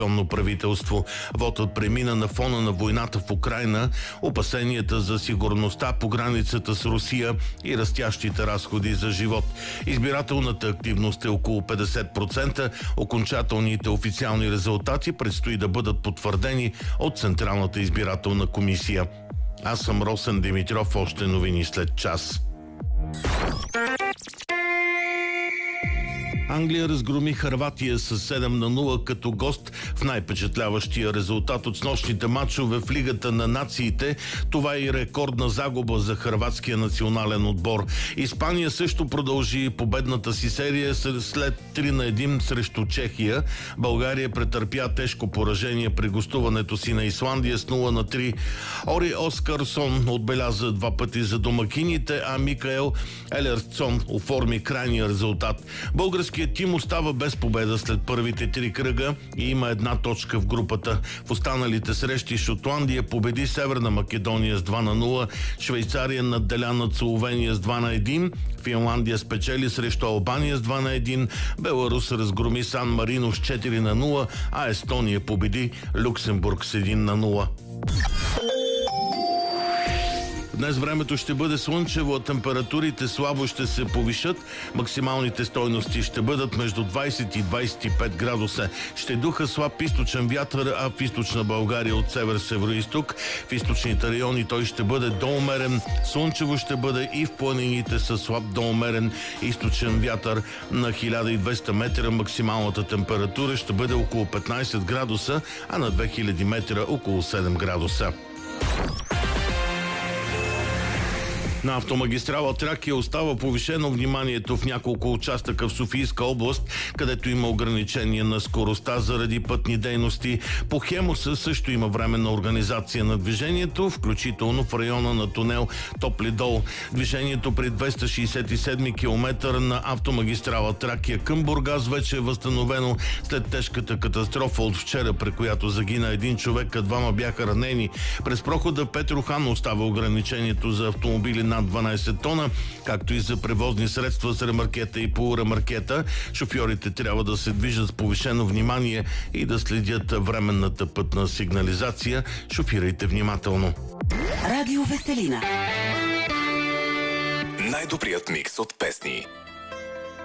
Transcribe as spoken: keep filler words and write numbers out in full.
правителство. Вотът премина на фона на войната в Украйна, опасенията за сигурността по границата с Русия и растящите разходи за живот. Избирателната активност е около петдесет процента. Окончателните официални резултати предстои да бъдат потвърдени от Централната избирателна комисия. Аз съм Росен Димитров, още новини след час. Англия разгроми Хърватия с седем на нула като гост в най-впечатляващия резултат от снощните матчове в Лигата на нациите. Това е и рекордна загуба за хърватския национален отбор. Испания също продължи победната си серия след три на едно срещу Чехия. България претърпя тежко поражение при гостуването си на Исландия с нула на три. Ори Оскарсон отбеляза два пъти за домакините, а Микаел Елерсон оформи крайния резултат. Българският тим остава без победа след първите три кръга и има една точка в групата. В останалите срещи Шотландия победи Северна Македония с два на нула, Швейцария надделя над Словения с два на едно, Финландия спечели срещу Албания с два на едно, Беларус разгроми Сан Марино с четири на нула, а Естония победи Люксембург с един на нула. Днес времето ще бъде слънчево, а температурите слабо ще се повишат. Максималните стойности ще бъдат между двайсет и двайсет и пет градуса. Ще духа слаб източен вятър, а в източна България от север-североизток. В източните райони той ще бъде до умерен. Слънчево ще бъде и в планините с слаб до умерен източен вятър. На хиляда и двеста метра максималната температура ще бъде около петнайсет градуса, а на две хиляди метра около седем градуса. На автомагистрала Тракия остава повишено вниманието в няколко участъка в Софийска област, където има ограничение на скоростта заради пътни дейности. По Хемоса също има временна организация на движението, включително в района на тунел Топли дол. Движението при двеста шейсет и седми километър на автомагистрала Тракия към Бургас вече е възстановено след тежката катастрофа от вчера, при която загина един човек, а двама бяха ранени. През прохода Петрохан остава ограничението за автомобили над дванайсет тона, както и за превозни средства с ремаркета и полуремаркета. Шофьорите трябва да се движат с повишено внимание и да следят временната пътна сигнализация. Шофирайте внимателно. Радио Веселина. Най-добрият микс от песни.